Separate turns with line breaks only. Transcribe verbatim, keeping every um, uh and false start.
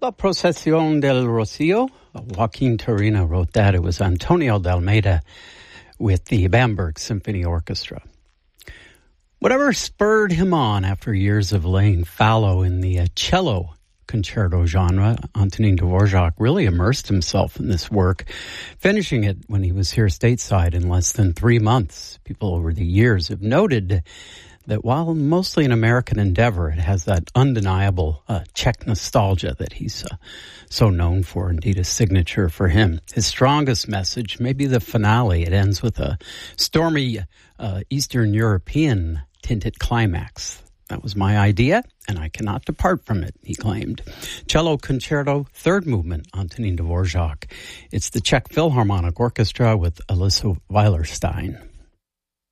La Procesión del Rocío. Joaquin Turina wrote that. It was Antonio de Almeida with the Bamberg Symphony Orchestra. Whatever spurred him on after years of laying fallow in the uh, cello concerto genre, Antonin Dvorak really immersed himself in this work, finishing it when he was here stateside in less than three months. People over the years have noted that while mostly an American endeavor, it has that undeniable uh, Czech nostalgia that he's uh, so known for, indeed a signature for him. His strongest message may be the finale. It ends with a stormy uh, Eastern European tinted climax. That was my idea, and I cannot depart from it, he claimed. Cello Concerto, third movement, Antonin Dvorak. It's the Czech Philharmonic Orchestra with Alyssa Weilerstein.